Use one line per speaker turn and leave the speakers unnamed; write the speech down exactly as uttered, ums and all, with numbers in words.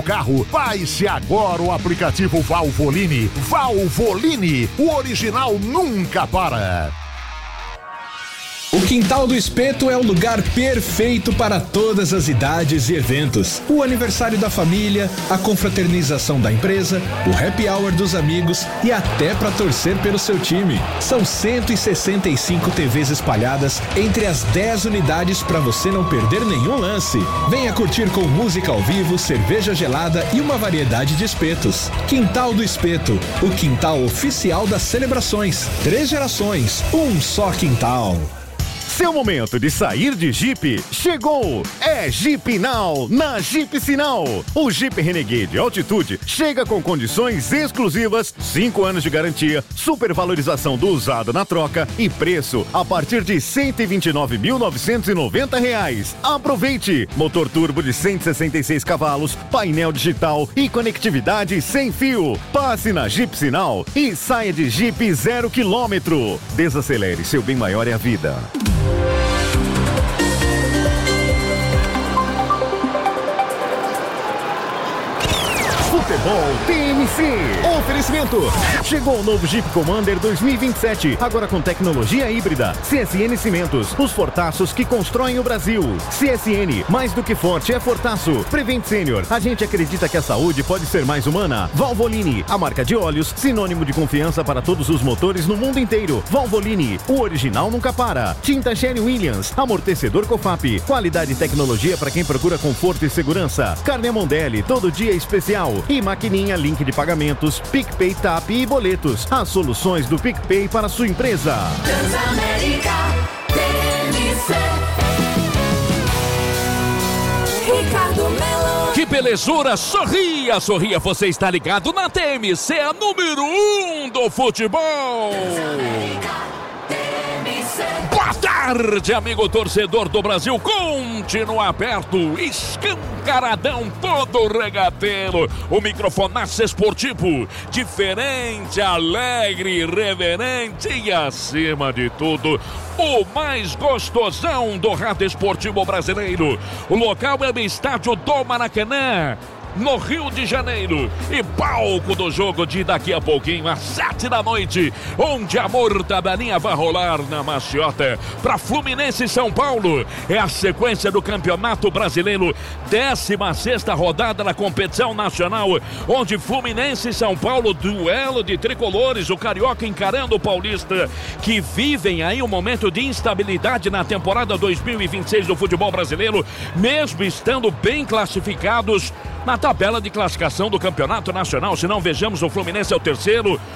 carro, baixe agora o aplicativo Valvoline. Valvoline, o original nunca para.
O Quintal do Espeto é o lugar perfeito para todas as idades e eventos. O aniversário da família, a confraternização da empresa, o happy hour dos amigos e até para torcer pelo seu time. São cento e sessenta e cinco T Vs espalhadas entre as dez unidades para você não perder nenhum lance. Venha curtir com música ao vivo, cerveja gelada e uma variedade de espetos. Quintal do Espeto, o quintal oficial das celebrações. Três gerações, um só quintal.
Seu momento de sair de Jeep chegou! É Jeep Now na Jeep Sinal. O Jeep Renegade Altitude chega com condições exclusivas, cinco anos de garantia, supervalorização do usado na troca e preço a partir de cento e vinte e nove mil novecentos e noventa reais. Aproveite! Motor turbo de cento e sessenta e seis cavalos, painel digital e conectividade sem fio. Passe na Jeep Sinal e saia de Jeep zero quilômetro. Desacelere, seu bem maior é a vida. Futebol T M C. Oferecimento. Chegou o novo Jeep Commander dois mil e vinte e sete, agora com tecnologia híbrida. C S N Cimentos, os fortaços que constroem o Brasil. C S N, mais do que forte é fortaço. Prevent Senior, a gente acredita que a saúde pode ser mais humana. Valvoline, a marca de óleos, sinônimo de confiança para todos os motores no mundo inteiro. Valvoline, o original nunca para. Tinta Sherwin-Williams, amortecedor Cofap, qualidade e tecnologia para quem procura conforto e segurança. Carne Mondelli, todo dia especial. E Maquininha, link de pagamentos, PicPay, Tap e boletos. As soluções do PicPay para sua empresa.
Transamérica, T M C. Ricardo Melo.
Que belezura, sorria, sorria, você está ligado na T M C, a número um do futebol. Boa tarde, amigo torcedor do Brasil, continua aberto, escancaradão, todo regateiro, o microfonaço esportivo, diferente, alegre, reverente e acima de tudo, o mais gostosão do rádio esportivo brasileiro. O local é o estádio do Maracanã, no Rio de Janeiro, e palco do jogo de daqui a pouquinho, às sete da noite, onde a mortadelinha vai rolar na maciota para Fluminense e São Paulo. É a sequência do Campeonato Brasileiro, décima sexta rodada da competição nacional, onde Fluminense e São Paulo, duelo de tricolores, o Carioca encarando o Paulista, que vivem aí um momento de instabilidade na temporada dois mil e vinte e seis do futebol brasileiro, mesmo estando bem classificados na tabela de classificação do Campeonato Nacional. Se não, vejamos, o Fluminense é o terceiro,